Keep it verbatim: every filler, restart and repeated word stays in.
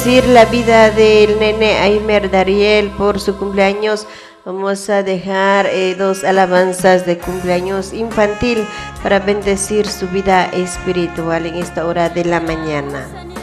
bendecir la vida del nene Aimer Dariel por su cumpleaños. Vamos a dejar eh, dos alabanzas de cumpleaños infantil para bendecir su vida espiritual en esta hora de la mañana.